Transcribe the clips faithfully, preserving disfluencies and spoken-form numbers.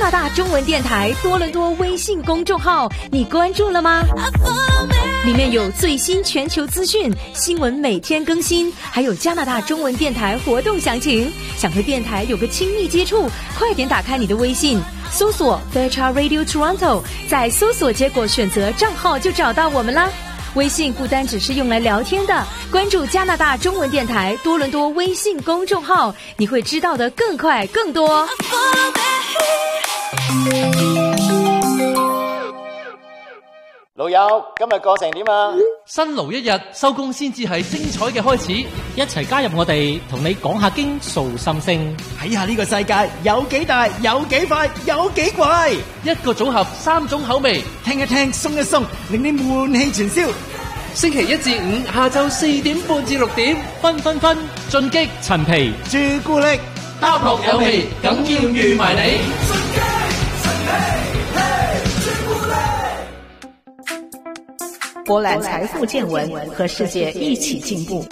拿大中文电台多伦多微信公众号，你关注了吗？里面有最新全球资讯，新闻每天更新，还有加拿大中文电台活动详情。想和电台有个亲密接触，快点打开你的微信，搜索 Fairchild Radio Toronto， 在搜索结果选择账号就找到我们啦。微信不单只是用来聊天的，关注加拿大中文电台多伦多微信公众号，你会知道的更快更多。 老友，今日過成點啊？ 辛勞一日，收工先至係精彩嘅開始。 一齊加入我哋，同你講下經，訴心聲， 睇下呢個世界有幾大，有幾快，有幾怪。 一個組合，三種口味， 聽一聽，鬆一鬆，令你悶氣全消。 星期一至五下晝四點半至六點，分分分進擊陳皮朱古力， 包學有味，梗要預埋你。 博览财富见闻，和世界一起进步。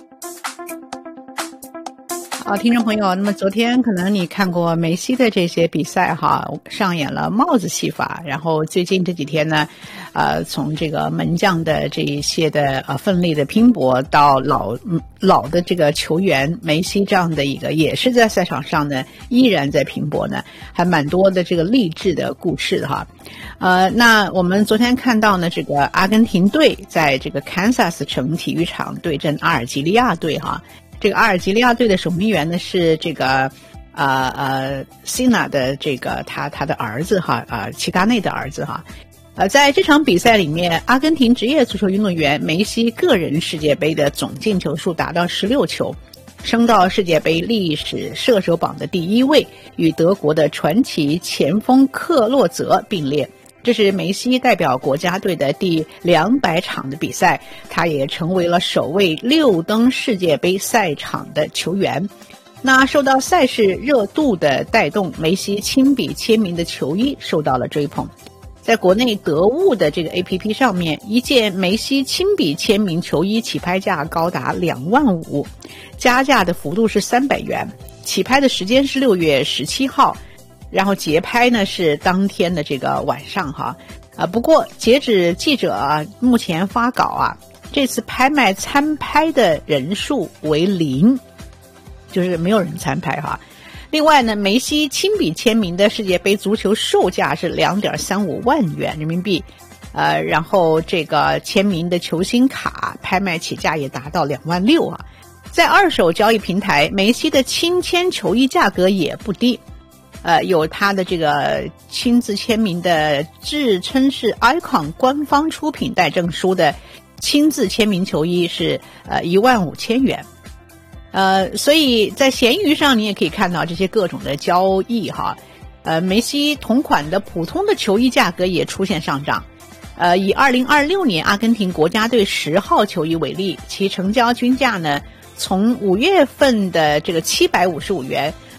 好，听众朋友，那么昨天可能你看过梅西的这些比赛哈，上演了帽子戏法，然后最近这几天呢，呃，从这个门将的这一些的呃奋力的拼搏，到老老的这个球员梅西这样的一个也是在赛场上呢依然在拼搏呢，还蛮多的这个励志的故事哈。呃，那我们昨天看到呢，这个阿根廷队在这个堪萨斯城体育场对阵阿尔及利亚队哈。这个阿尔及利亚队的守门员呢是这个呃呃西纳的这个他他的儿子哈啊、呃、齐达内的儿子哈。呃，在这场比赛里面，阿根廷职业足球运动员梅西个人世界杯的总进球数达到十六球，升到世界杯历史射手榜的第一位，与德国的传奇前锋克洛泽并列。这是梅西代表国家队的第两百场的比赛，他也成为了首位六登世界杯赛场的球员。那受到赛事热度的带动，梅西亲笔签名的球衣受到了追捧。在国内得物的这个 A P P 上面，一件梅西亲笔签名球衣起拍价高达两万五，加价的幅度是三百元，起拍的时间是六月十七号。然后节拍呢是当天的这个晚上哈，啊，不过截止记者啊目前发稿啊，这次拍卖参拍的人数为零，就是没有人参拍哈。另外呢，梅西亲笔签名的世界杯足球售价是 两点三五万元人民币，呃，然后这个签名的球星卡拍卖起价也达到两万六啊。在二手交易平台，梅西的亲签球衣价格也不低。呃，有他的这个亲自签名的，自称是 Icon 官方出品带证书的亲自签名球衣是呃一万五千元。呃，所以在闲鱼上你也可以看到这些各种的交易哈。呃，梅西同款的普通的球衣价格也出现上涨。呃，以二零二六年阿根廷国家队十号球衣为例，其成交均价呢，从五月份的这个七百五十五元